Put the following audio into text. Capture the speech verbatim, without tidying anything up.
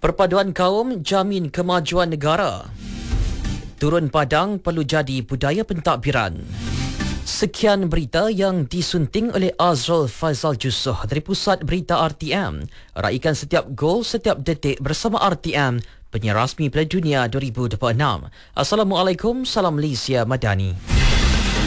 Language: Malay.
Perpaduan kaum jamin kemajuan negara. Turun padang perlu jadi budaya pentadbiran. Sekian berita yang disunting oleh Azrul Faizal Jusoh dari Pusat Berita R T M. Raikan setiap gol, setiap detik bersama R T M, penyiar rasmi Piala Dunia dua ribu dua puluh enam. Assalamualaikum, salam Malaysia Madani.